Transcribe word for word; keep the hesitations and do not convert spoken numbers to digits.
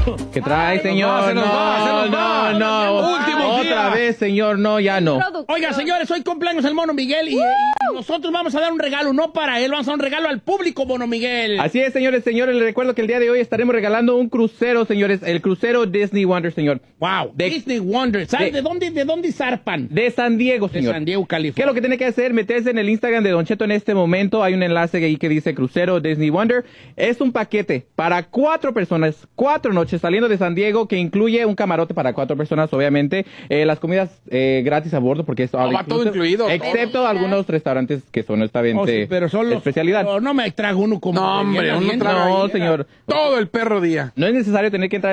¿Qué trae, señor? Se nos va, se nos va. no, no, no. Último Otra día. vez, señor, no, ya no. Oiga, señores, hoy cumpleaños el Mono Miguel y, y nosotros vamos a dar un regalo, no para él, vamos a dar un regalo al público, Mono Miguel. Así es, señores, señores, les recuerdo que el día de hoy estaremos regalando un crucero, señores, el crucero Disney Wonder, señor. Wow, De- Disney Wonder. ¿Sabes de, de- dónde, de dónde zarpan? De San Diego, De señor. San Diego, ¿Qué es California. lo que tiene que hacer? Meterse en el Instagram de Don Cheto en este momento. Hay un enlace ahí que dice Crucero Disney Wonder. Es un paquete para cuatro personas, cuatro noches saliendo de San Diego, que incluye un camarote para cuatro personas, obviamente. Eh, las comidas eh, gratis a bordo, porque es all va todo inclusive, incluido, excepto todo. algunos restaurantes que son esta vez Oh, sí, pero solo especialidad. No, no me trago uno como. No, hombre, llena uno bien. traga No, ahí, señor. Todo el perro día. No es necesario tener que entrar